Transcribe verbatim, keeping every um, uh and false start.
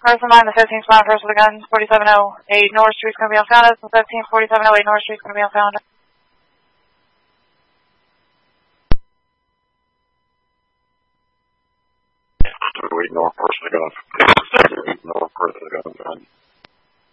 Person line, the fifteen spot person with the gun, forty-seven oh eight North Street's going to be on found. The fifteen, forty-seven oh eight North Street's going to be on found. Wait, North person with the gun. North person with the gun.